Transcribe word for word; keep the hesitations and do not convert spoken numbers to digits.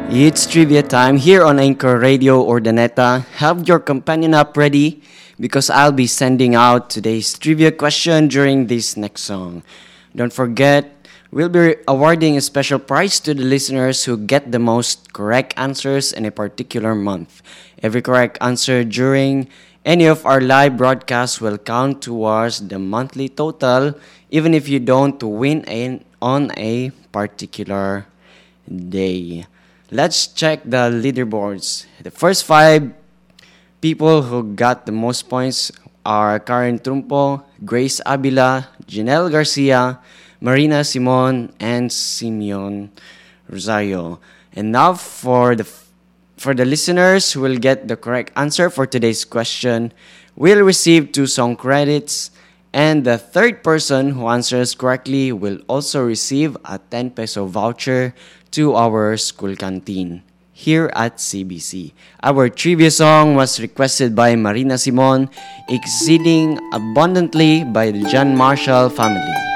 It's trivia time here on Anchor Radio Ordaneta. Have your companion app ready because I'll be sending out today's trivia question during this next song. Don't forget, we'll be awarding a special prize to the listeners who get the most correct answers in a particular month. Every correct answer during any of our live broadcasts will count towards the monthly total, even if you don't win in, on a particular day. Let's check the leaderboards. The first five people who got the most points are Karen Trumpo, Grace Abila, Janelle Garcia, Marina Simon, and Simeon Rosario. And now for the for the listeners who will get the correct answer for today's question, will receive two song credits, and the third person who answers correctly will also receive a ten peso voucher to our school canteen here at C B C. Our trivia song was requested by Marina Simon, Exceeding Abundantly by the John Marshall family.